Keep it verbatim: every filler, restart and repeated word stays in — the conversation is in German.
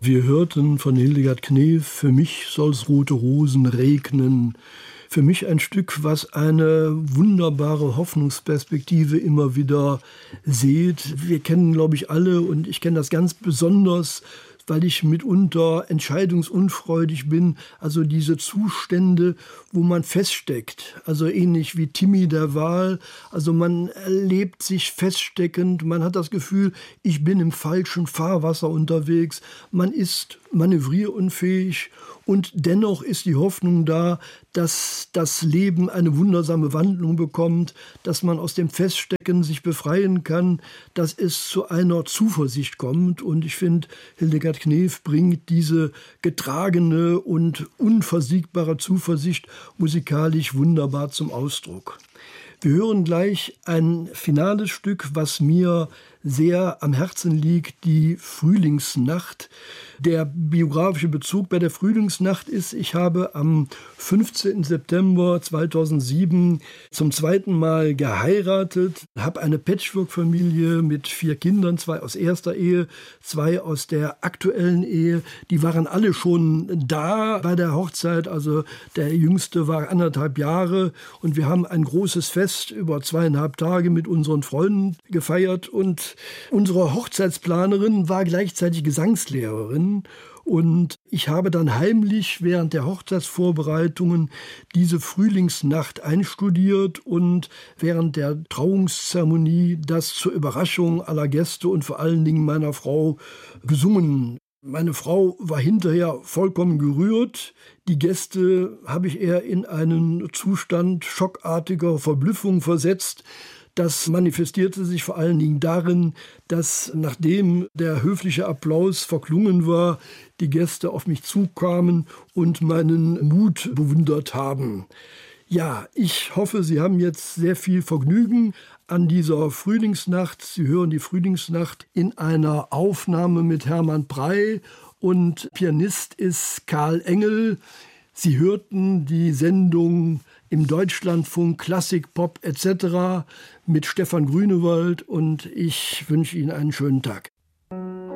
Wir hörten von Hildegard Knef, für mich soll's rote Rosen regnen. Für mich ein Stück, was eine wunderbare Hoffnungsperspektive immer wieder sieht. Wir kennen, glaube ich, alle, und ich kenne das ganz besonders, weil ich mitunter entscheidungsunfreudig bin. Also diese Zustände, wo man feststeckt. Also ähnlich wie Timmy der Wal. Also man erlebt sich feststeckend. Man hat das Gefühl, ich bin im falschen Fahrwasser unterwegs. Man ist manövrierunfähig. Und dennoch ist die Hoffnung da, dass das Leben eine wundersame Wandlung bekommt, dass man aus dem Feststecken sich befreien kann, dass es zu einer Zuversicht kommt. Und ich finde, Hildegard Knef bringt diese getragene und unversiegbare Zuversicht musikalisch wunderbar zum Ausdruck. Wir hören gleich ein finales Stück, was mir sehr am Herzen liegt, die Frühlingsnacht. Der biografische Bezug bei der Frühlingsnacht ist, ich habe am fünfzehnten September zweitausendsieben zum zweiten Mal geheiratet, habe eine Patchwork-Familie mit vier Kindern, zwei aus erster Ehe, zwei aus der aktuellen Ehe. Die waren alle schon da bei der Hochzeit, also der Jüngste war anderthalb Jahre, und wir haben ein großes Fest über zweieinhalb Tage mit unseren Freunden gefeiert, und unsere Hochzeitsplanerin war gleichzeitig Gesangslehrerin, und ich habe dann heimlich während der Hochzeitsvorbereitungen diese Frühlingsnacht einstudiert und während der Trauungszeremonie das zur Überraschung aller Gäste und vor allen Dingen meiner Frau gesungen. Meine Frau war hinterher vollkommen gerührt. Die Gäste habe ich eher in einen Zustand schockartiger Verblüffung versetzt. Das manifestierte sich vor allen Dingen darin, dass nachdem der höfliche Applaus verklungen war, die Gäste auf mich zukamen und meinen Mut bewundert haben. Ja, ich hoffe, Sie haben jetzt sehr viel Vergnügen an dieser Frühlingsnacht. Sie hören die Frühlingsnacht in einer Aufnahme mit Hermann Prey, und Pianist ist Karl Engel. Sie hörten die Sendung im Deutschlandfunk Klassik, Pop et cetera mit Stefan Grünewald, und ich wünsche Ihnen einen schönen Tag.